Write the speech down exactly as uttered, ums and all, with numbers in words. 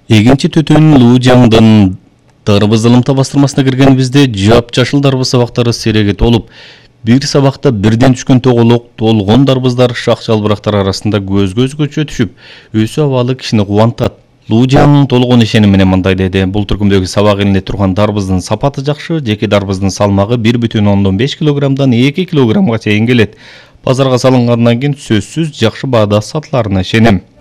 Экинчи түтүн Лужаңдын дарбыз ылымта бастырмасына киргенибизде жапжашыл дарбыз сабактары сереге толуп, бир сабакта бирден түшкөн тоголок толгон дарбыздар шак жалбырактар арасында көз көзгөчө түшүп, өсүү абалы кишини кубантат. Лужаң толгон ишеним менен мындай деди: бул түркүмдөгү сабак илине турган дарбыздын сапаты жакшы, жеке дарбыздын салмагы бир бүтүн ондон беш килограммдан эки килограммга чейин келет. Базарга салынгандан кийин сөзсүз жакшы баада сатыларына ишенем.